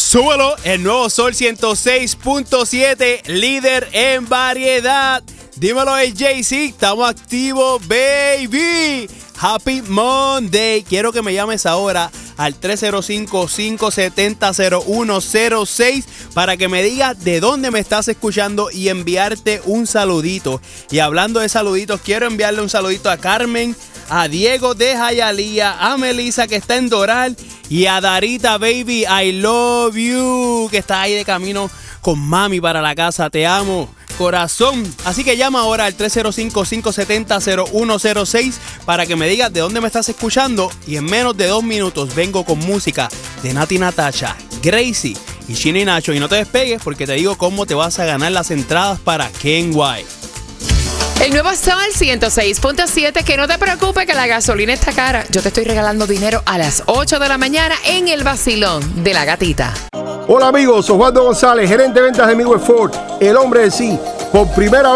Súbelo, el nuevo Sol 106.7, líder en variedad. Dímelo, Jay-Z, estamos activos, baby. Happy Monday. Quiero que me llames ahora al 305-570-0106 para que me digas de dónde me estás escuchando y enviarte un saludito. Y hablando de saluditos, quiero enviarle un saludito a Carmen, a Diego de Hialeah, a Melissa que está en Doral y a Darita, baby, I love you, que está ahí de camino con mami para la casa. Te amo, corazón. Así que llama ahora al 305-570-0106 para que me digas de dónde me estás escuchando. Y en menos de 2 minutos vengo con música de Nati Natasha, Gracie y Chino y Nacho. Y no te despegues porque te digo cómo te vas a ganar las entradas para Ken White. El nuevo Sol 106.7, que no te preocupes que la gasolina está cara. Yo te estoy regalando dinero a las 8 de la mañana en el vacilón de la gatita. Hola amigos, Osvaldo González, gerente de ventas de Midwest Ford, el hombre de sí. Por primera